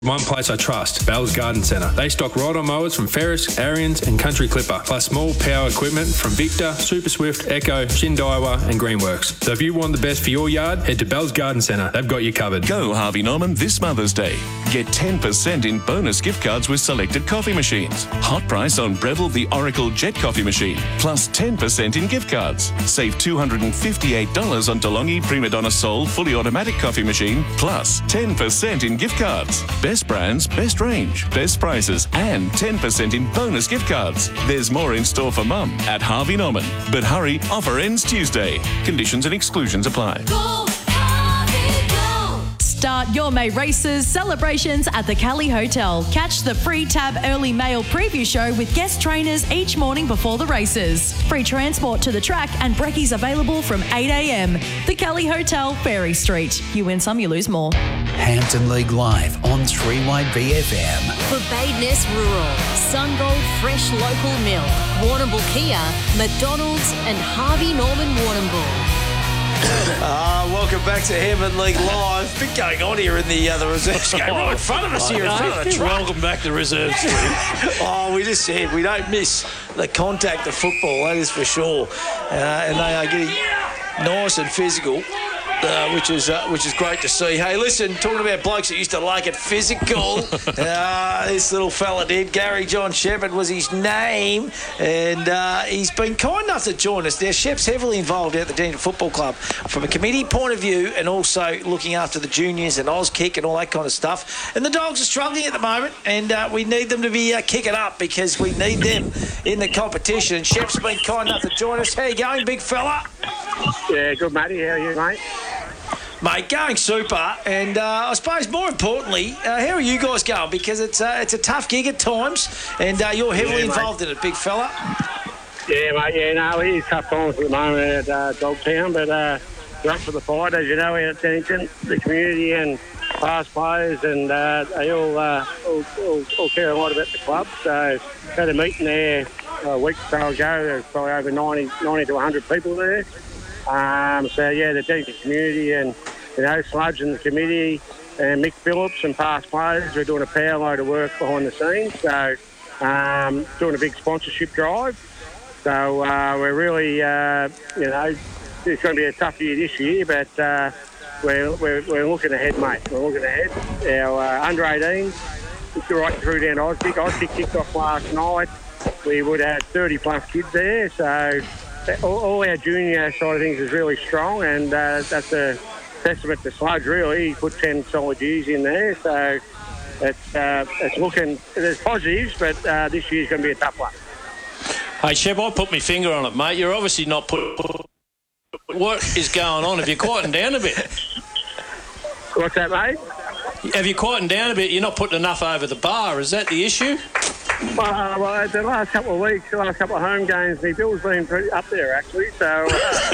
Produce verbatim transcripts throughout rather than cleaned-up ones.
One place I trust, Bell's Garden Centre. They stock ride-on mowers from Ferris, Ariens and Country Clipper, plus small power equipment from Victor, Super Swift, Echo, Shindaiwa and Greenworks. So if you want the best for your yard, head to Bell's Garden Centre. They've got you covered. Go Harvey Norman this Mother's Day. Get ten percent in bonus gift cards with selected coffee machines. Hot price on Breville the Oracle Jet Coffee Machine, plus ten percent in gift cards. Save two hundred fifty-eight dollars on DeLonghi Prima Donna Sol fully automatic coffee machine, plus ten percent in gift cards. Best brands, best range, best prices, and ten percent in bonus gift cards. There's more in store for Mum at Harvey Norman. But hurry, offer ends Tuesday. Conditions and exclusions apply. Go, Harvey, go. Start your May races celebrations at the Cali Hotel. Catch the free Tab Early Mail preview show with guest trainers each morning before the races. Free transport to the track and brekkies available from eight a.m. The Cali Hotel, Ferry Street. You win some, you lose more. Hampton League Live on three Y B F M. For Badeness Rural, SunGold Fresh Local Milk, Warrnambool Kia, McDonald's and Harvey Norman Warrnambool. Uh, welcome back to Hampton League Live. Bit going on here in the uh, the reserves game right in front of us here in front of the truck. Welcome back to the reserves. Oh, we just said we don't miss the contact of football, that is for sure. Uh, and they are getting nice and physical. Uh, which is uh, which is great to see. Hey, listen, talking about blokes that used to like it physical, uh, this little fella did. Gary John Shepherd was his name, and uh, he's been kind enough to join us. Now, Shep's heavily involved at the Dean Football Club from a committee point of view, and also looking after the juniors and Auskick and all that kind of stuff. And the Dogs are struggling at the moment, and uh, we need them to be uh, kicking up because we need them in the competition. And Shep's been kind enough to join us. How you going, big fella? Yeah, good, Matty. How are you, mate? Mate, going super, and uh, I suppose more importantly, uh, how are you guys going? Because it's uh, it's a tough gig at times, and uh, you're heavily yeah, involved in it, big fella. Yeah, mate. Yeah, no, it is tough times at the moment at uh, Dogtown, but uh, we're up for the fight, as you know, out at Dennington, the community and past players, and uh, they all, uh, all, all all care a lot about the club. So had a meeting there a week or so ago. There was probably over ninety, ninety to one hundred people there. Um, so, yeah, the Dennington community and, you know, Sludge and the committee and Mick Phillips and past players, we're doing a power load of work behind the scenes. So, um, doing a big sponsorship drive. So, uh, we're really, uh, you know, it's going to be a tough year this year, but uh, we're, we're, we're looking ahead, mate. We're looking ahead. Our uh, under eighteens, right through down to Auskick. Auskick kicked off last night. We would have thirty plus kids there, so... All, all our junior side of things is really strong, and uh, that's a testament to Sludge, really. He put ten solid years in there, so it's, uh, it's looking, there's positives, but uh, this year's going to be a tough one. Hey, Shep, I'll put my finger on it, mate. You're obviously not put... What is going on? Have you quietened down a bit? What's that, mate? Have you quietened down a bit? You're not putting enough over the bar. Is that the issue? Well, uh, well, the last couple of weeks, the last couple of home games, my bill's been pretty up there, actually, so...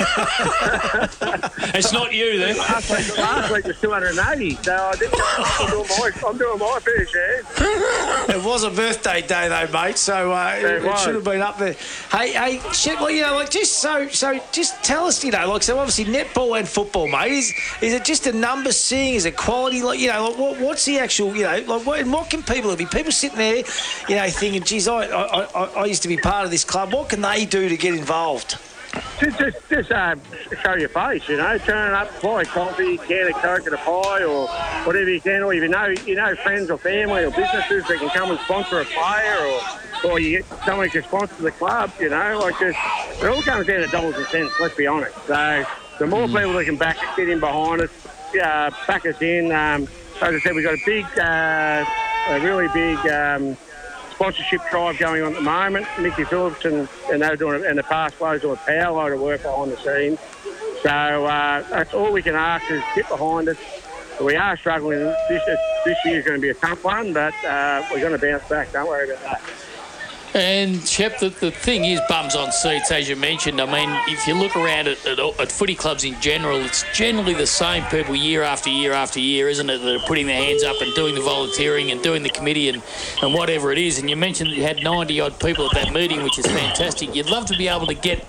Uh, it's not you, then? Last week, last week was two hundred eighty, so I didn't, I'm, doing my, I'm doing my fair share. It was a birthday day, though, mate, so uh, it, it, it should have been up there. Hey, hey, shit, well, you know, like, just so, so, just tell us, you know, like, so obviously netball and football, mate, is is it just a numbers thing? Is it quality? Like, you know, like, what, what's the actual, you know, like, what, and what can people be? People sitting there, you know, thinking, geez, I, I, I, I used to be part of this club. What can they do to get involved? Just, just, just uh, show your face, you know. Turn up, buy a coffee, can a Coke and a pie, or whatever you can. Or if you know, you know, friends or family or businesses that can come and sponsor a player, or, or you get someone who can sponsor the club. You know, like just it all comes down to dollars and cents. Let's be honest. So the more people that can back, get in behind us, uh, back us in. Um, as I said, we've got a big, uh, a really big. Um, sponsorship drive going on at the moment. Mickey Phillips and, and they're doing and the past players doing a power load of work behind the scenes. So uh, that's all we can ask is get behind us. We are struggling. This this year is going to be a tough one, but uh, we're going to bounce back. Don't worry about that. And, Shep, the, the thing is bums on seats, as you mentioned. I mean, if you look around at, at, at footy clubs in general, it's generally the same people year after year after year, isn't it, that are putting their hands up and doing the volunteering and doing the committee and, and whatever it is. And you mentioned that you had ninety-odd people at that meeting, which is fantastic. You'd love to be able to get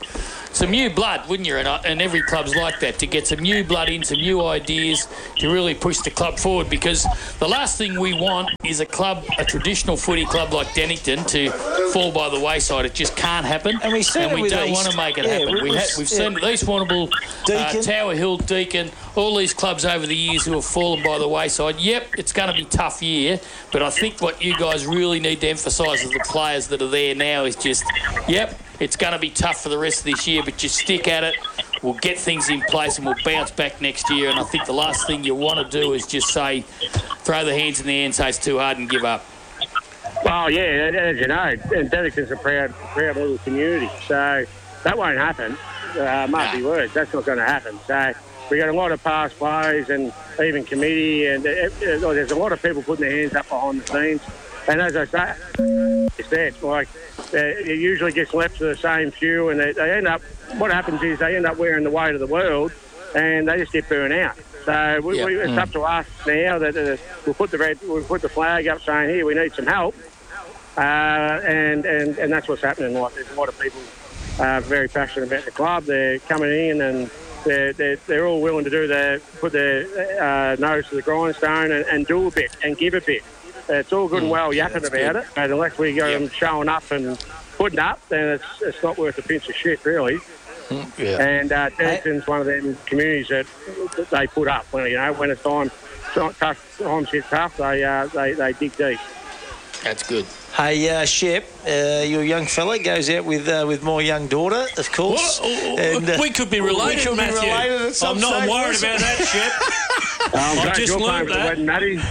some new blood, wouldn't you? And, and every club's like that, to get some new blood in, some new ideas to really push the club forward, because the last thing we want is a club, a traditional footy club like Dennington, to fall by the wayside. It just can't happen, and we, and we don't East. want to make it yeah, happen. We ha- we've yeah. seen it, East Warrnambool, uh, Tower Hill, Deakin, all these clubs over the years who have fallen by the wayside. Yep, it's going to be a tough year, but I think what you guys really need to emphasise as the players that are there now is just, yep, it's going to be tough for the rest of this year, but just stick at it. We'll get things in place and we'll bounce back next year. And I think the last thing you want to do is just say, throw the hands in the air and say it's too hard and give up. Well, yeah, as you know, and Dennington's a proud, proud little community, so that won't happen. Uh, mark my words, that's not going to happen. So we got a lot of past players and even committee, and it, it, there's a lot of people putting their hands up behind the scenes. And as I say, it's that, like, it usually gets left to the same few, and they, they end up, what happens is they end up wearing the weight of the world, and they just get burnt out. So we, yep. we, it's mm. up to us now that uh, we'll put the red, we'll put the flag up saying, here, we need some help. Uh, and, and, and that's what's happening. Like, there's a lot of people uh, very passionate about the club. They're coming in and they're, they're, they're all willing to do their, put their uh, nose to the grindstone and, and do a bit and give a bit. It's all good and well yapping yeah, about good. it, but unless we go yep. showing up and putting up, then it's it's not worth a pinch of shit, really. Yeah. And uh, Dennington's one of them communities that, that they put up. When you know, when it's time, tough times get tough, they uh, they they dig deep. That's good. Hey, uh, Shep, uh, your young fella goes out with uh, with my young daughter, of course. Well, and, uh, we could be related, we could Matthew. Be related at some I'm not stage, worried about that, Shep. Um, I just learned that.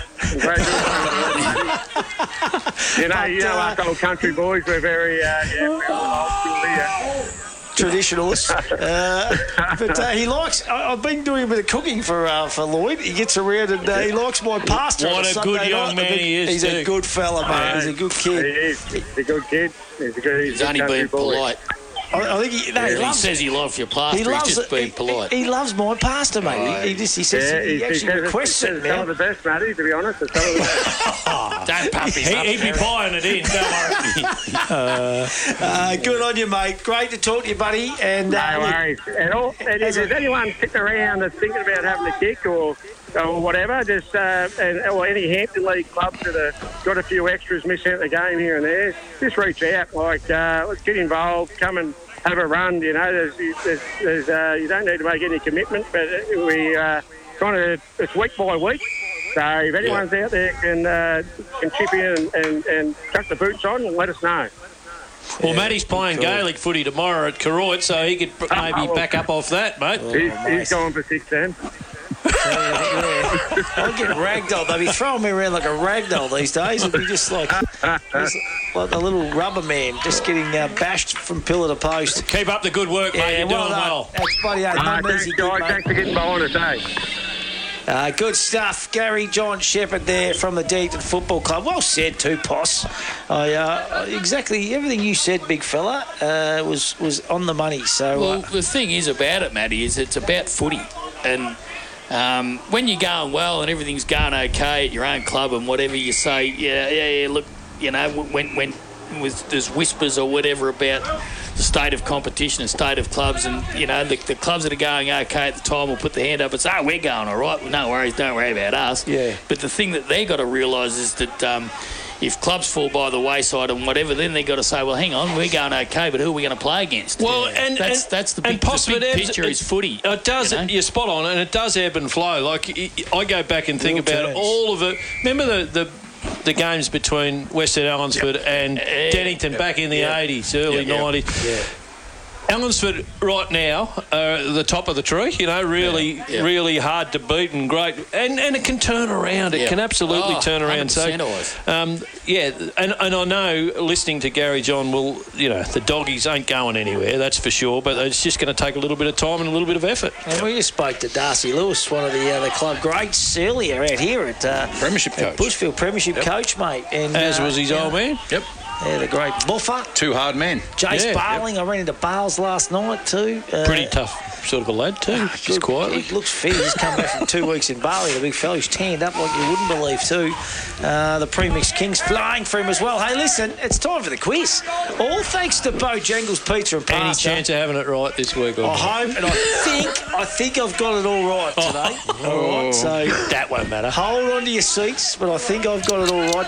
You know, you know, us old country boys, we're very, uh, yeah, we're old school here. Traditionalist, uh, but uh, he likes. I, I've been doing a bit of cooking for uh, for Lloyd. He gets around and uh, he likes my pasta. What a Sunday good young night. man he is. He's too. a good fella, mate. He's a good kid. He is. He's a good kid. He's a good. He's, he's a only being boy. polite. I, I think he, no, yeah, he, he loves, says he loves your pasta. He He's loves just it. being polite. He, he loves my pasta, mate. Right. He, he just he says yeah, he, he, he actually says requests it. it. It's some of the best, Matty. To be honest, it's some of the best. Don't pump him up. He, he'd be buying it in. Don't worry. uh, uh, good on you, mate. Great to talk to you, buddy. And uh, no worries. And, all, and if there's anyone sitting around that's thinking about having a kick or or whatever, just uh, and or any Hampton League clubs that have got a few extras missing out the game here and there, just reach out. Like, uh, let's get involved. Come and have a run. You know, there's, there's, there's uh, you don't need to make any commitment, but we uh, kind of it's week by week. So if anyone's yeah. out there can uh, can chip in and, and, and chuck the boots on, let us know. Well, yeah, Matty's playing cool. Gaelic footy tomorrow at Koroit, so he could maybe oh, well, back up off that, mate. Oh, he's, he's going for six then. yeah. I'll get ragdoll. They'll be throwing me around like a ragdoll these days. It'll be just like, just like a little rubber man, just getting uh, bashed from pillar to post. Keep up the good work, yeah, mate. You're well doing done. well. Thanks, buddy. Uh, uh, thanks, easy, guys. good, thanks for getting behind us, eh? Uh, good stuff. Gary John Shepherd there from the Dennington Football Club. Well said too, Poss. I, uh, exactly everything you said, big fella, uh, was, was on the money. So, well, uh, the thing is about it, Matty, is it's about footy. And um, when you're going well and everything's going okay at your own club and whatever, you say, yeah, yeah, yeah, look, you know, when, when with, there's whispers or whatever about the state of competition and state of clubs, and you know the, the clubs that are going okay at the time will put their hand up and say, oh, we're going all right, well, no worries, don't worry about us. Yeah. But the thing that they've got to realise is that um, if clubs fall by the wayside and whatever, then they've got to say, well, hang on, we're going okay, but who are we going to play against? Well, yeah. and that's and, that's the big, the big big picture it, is footy. It does. You know? You're spot on, and it does ebb and flow. Like I go back and think Real about turns. all of it. Remember the the. the games between Western Ellingsford yep. and yeah, Dennington yep. back in the yep. eighties, early yep. nineties. Yeah. Ellingsford right now are the top of the tree, you know, really yeah, yeah. really hard to beat and great. And and it can turn around. It yeah. can absolutely oh, turn around. So, um, yeah, and, and I know listening to Gary John will, you know, the doggies ain't going anywhere, that's for sure, but it's just going to take a little bit of time and a little bit of effort. And we just spoke to Darcy Lewis, one of the uh, the club greats earlier out here at uh, Premiership coach. Bushfield Premiership yep. coach, mate. And, As uh, was his yeah. old man. Yep. Yeah, the great Buffer. Two hard men. Jace Yeah, Barling. yep. I ran into Bales last night too. Uh, Pretty tough sort of a lad too, just Good. quietly. He looks fit. He's come back from two weeks in Bali. The big fella, he's tanned up like you wouldn't believe too. Uh, the Premix Kings flying for him as well. Hey, listen, it's time for the quiz. All thanks to Bojangles Pizza and Pasta. Any chance of having it right this week? I hope, and I think, I think I've got it all right today. Oh. All right, so that won't matter. hold on to your seats, but I think I've got it all right.